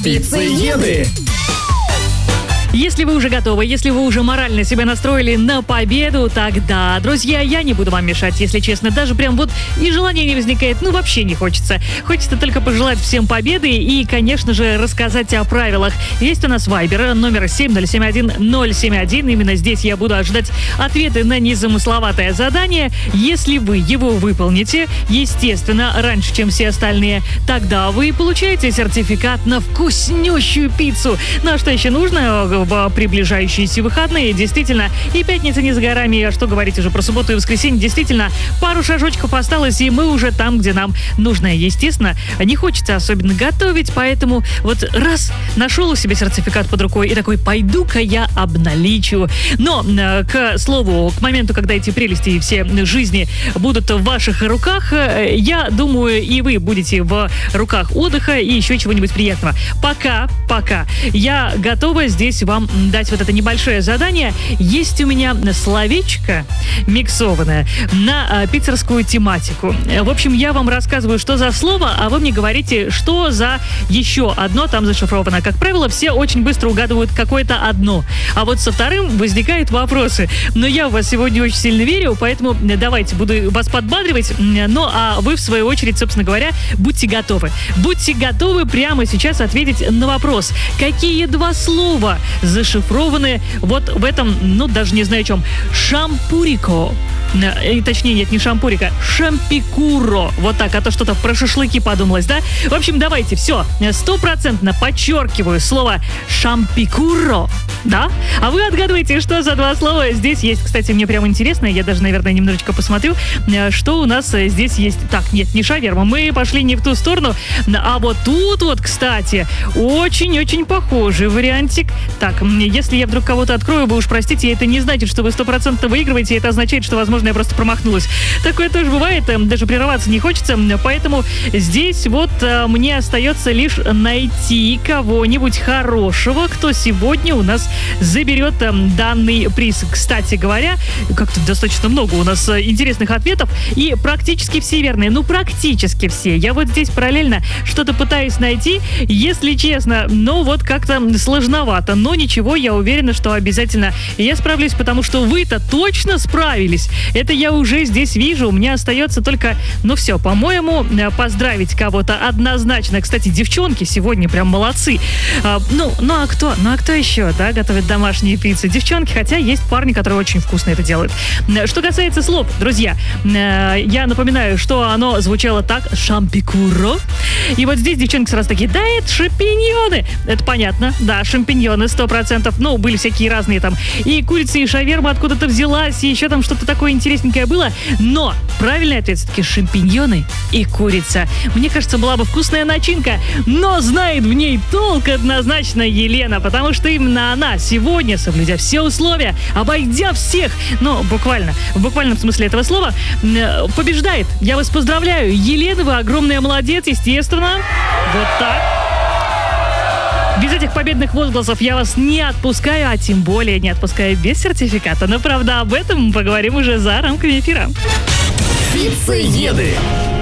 Пиццееды. Если вы уже готовы, если вы уже морально себя настроили на победу, тогда, друзья, я не буду вам мешать, если честно. Даже прям вот и желания не возникает, вообще не хочется. Хочется только пожелать всем победы и, конечно же, рассказать о правилах. Есть у нас Viber, номер 7071071. Именно здесь я буду ожидать ответы на незамысловатое задание. Если вы его выполните, естественно, раньше, чем все остальные, тогда вы получаете сертификат на вкуснющую пиццу. Ну а что еще нужно в приближающиеся выходные? Действительно, и пятница не за горами, а что говорить уже про субботу и воскресенье. Действительно, пару шажочков осталось, и мы уже там, где нам нужно. Естественно, не хочется особенно готовить, поэтому вот раз нашел у себя сертификат под рукой и такой, пойду-ка я обналичу. Но, к слову, к моменту, когда эти прелести и все жизни будут в ваших руках, я думаю, и вы будете в руках отдыха и еще чего-нибудь приятного. Пока я готова здесь вам дать вот это небольшое задание. Есть у меня словечко миксованное на питерскую тематику. В общем, я вам рассказываю, что за слово, а вы мне говорите, что за еще одно там зашифровано. Как правило, все очень быстро угадывают какое-то одно. А вот со вторым возникают вопросы. Но я в вас сегодня очень сильно верю, поэтому давайте, буду вас подбадривать. Ну, а вы, в свою очередь, собственно говоря, будьте готовы. Будьте готовы прямо сейчас ответить на вопрос. Какие два слова зашифрованы вот в этом, даже не знаю чем, шампурико. Точнее, нет, не шампурика, шампикуро. Вот так, а то что-то про шашлыки подумалось, да? В общем, давайте, все, 100% подчеркиваю слово шампикуро, да? А вы отгадываете, что за два слова здесь есть. Кстати, мне прям интересно, я даже, наверное, немножечко посмотрю, что у нас здесь есть. Так, нет, не шаверма, мы пошли не в ту сторону, а вот тут вот, кстати, очень-очень похожий вариантик. Так, если я вдруг кого-то открою, вы уж простите, это не значит, что вы 100% выигрываете, это означает, что, возможно, я просто промахнулась. Такое тоже бывает, даже прерываться не хочется, поэтому здесь вот мне остается лишь найти кого-нибудь хорошего, кто сегодня у нас заберет данный приз. Кстати говоря, как-то достаточно много у нас интересных ответов, и практически все верные. Практически все. Я вот здесь параллельно что-то пытаюсь найти, если честно, вот как-то сложновато, но ничего, я уверена, что обязательно я справлюсь, потому что вы-то точно справились. Это я уже здесь вижу. У меня остается только, все, по-моему, поздравить кого-то однозначно. Кстати, девчонки сегодня прям молодцы. А кто еще, да, готовит домашние пиццы? Девчонки, хотя есть парни, которые очень вкусно это делают. Что касается слов, друзья, я напоминаю, что оно звучало так: шампикуро. И вот здесь девчонки сразу такие, да, это шампиньоны. Это понятно, да, шампиньоны 100%. Были всякие разные там. И курица, и шаверма откуда-то взялась, и еще там что-то такое интересненькое было. Но правильный ответ все-таки шампиньоны и курица. Мне кажется, была бы вкусная начинка, но знает в ней толк однозначно Елена, потому что именно она сегодня, соблюдя все условия, обойдя всех, в буквальном смысле этого слова, побеждает. Я вас поздравляю. Елена, вы огромная молодец, естественно. Вот так. Без этих победных возгласов я вас не отпускаю, а тем более не отпускаю без сертификата. Но, правда, об этом мы поговорим уже за рамками эфира. Пиццееды.